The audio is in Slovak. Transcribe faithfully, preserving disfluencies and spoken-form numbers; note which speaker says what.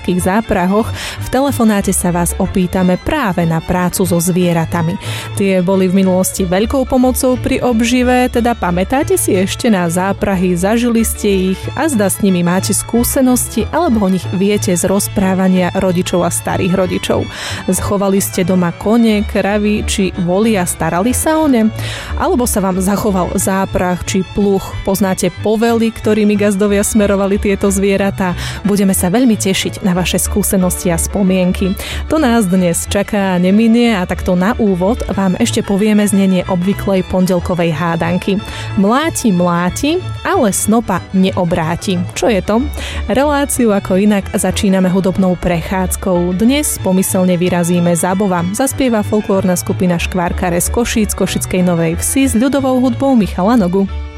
Speaker 1: košických záprahoch. V telefonáte sa vás opýtame práve na prácu so zvieratami. Tie boli v minulosti veľkou pomocou pri obžive, teda pamätáte si ešte na záprahy, zažili ste ich a zda s nimi máte skúsenosti alebo o nich viete z rozprávania rodičov a starých rodičov. Schovali ste doma kone, kravy či voly a starali sa o ne? Alebo sa vám zachoval záprah či pluh? Poznáte povely, ktorými gazdovia smerovali tieto zvieratá? Budeme sa veľmi tešiť na vaše skúsenosti a spomienky. To nás dnes čaká a neminie a takto na úvod vám ešte povieme znenie obvyklej pondelkovej hádanky. Mláti, mláti, ale snopa neobráti. Čo je to? Reláciu ako inak začíname hudobnou prechádzkou. Dnes pomyselne vyrazíme za Bova. Zaspieva folklórna skupina Škvárkare z Košíc, Košickej Novej Vsi s ľudovou hudbou Michala Nogu.